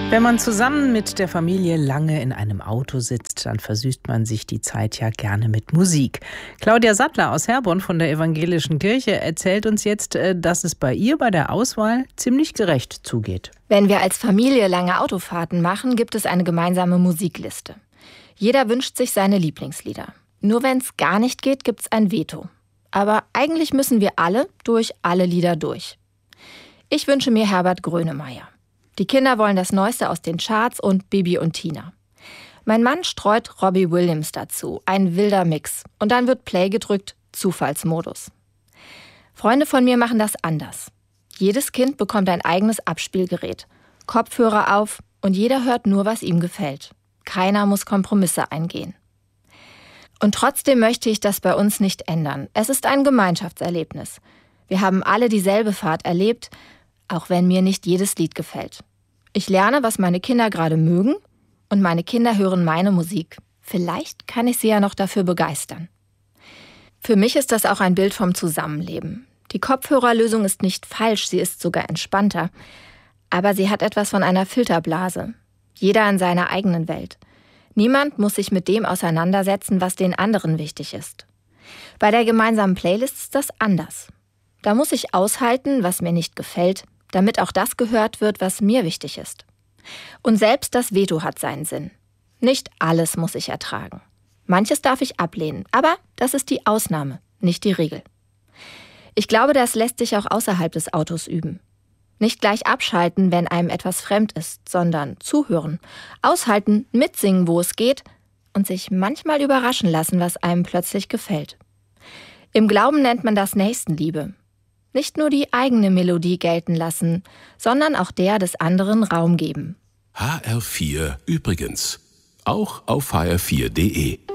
Wenn man zusammen mit der Familie lange in einem Auto sitzt, dann versüßt man sich die Zeit ja gerne mit Musik. Claudia Sattler aus Herborn von der Evangelischen Kirche erzählt uns jetzt, dass es bei ihr bei der Auswahl ziemlich gerecht zugeht. Wenn wir als Familie lange Autofahrten machen, gibt es eine gemeinsame Musikliste. Jeder wünscht sich seine Lieblingslieder. Nur wenn es gar nicht geht, gibt es ein Veto. Aber eigentlich müssen wir alle durch alle Lieder durch. Ich wünsche mir Herbert Grönemeyer. Die Kinder wollen das Neueste aus den Charts und Bibi und Tina. Mein Mann streut Robbie Williams dazu, ein wilder Mix. Und dann wird Play gedrückt, Zufallsmodus. Freunde von mir machen das anders. Jedes Kind bekommt ein eigenes Abspielgerät, Kopfhörer auf und jeder hört nur, was ihm gefällt. Keiner muss Kompromisse eingehen. Und trotzdem möchte ich das bei uns nicht ändern. Es ist ein Gemeinschaftserlebnis. Wir haben alle dieselbe Fahrt erlebt, auch wenn mir nicht jedes Lied gefällt. Ich lerne, was meine Kinder gerade mögen und meine Kinder hören meine Musik. Vielleicht kann ich sie ja noch dafür begeistern. Für mich ist das auch ein Bild vom Zusammenleben. Die Kopfhörerlösung ist nicht falsch, sie ist sogar entspannter. Aber sie hat etwas von einer Filterblase. Jeder in seiner eigenen Welt. Niemand muss sich mit dem auseinandersetzen, was den anderen wichtig ist. Bei der gemeinsamen Playlist ist das anders. Da muss ich aushalten, was mir nicht gefällt, damit auch das gehört wird, was mir wichtig ist. Und selbst das Veto hat seinen Sinn. Nicht alles muss ich ertragen. Manches darf ich ablehnen, aber das ist die Ausnahme, nicht die Regel. Ich glaube, das lässt sich auch außerhalb des Autos üben. Nicht gleich abschalten, wenn einem etwas fremd ist, sondern zuhören, aushalten, mitsingen, wo es geht und sich manchmal überraschen lassen, was einem plötzlich gefällt. Im Glauben nennt man das Nächstenliebe. Nicht nur die eigene Melodie gelten lassen, sondern auch der des anderen Raum geben. HR4 übrigens. Auch auf hr4.de.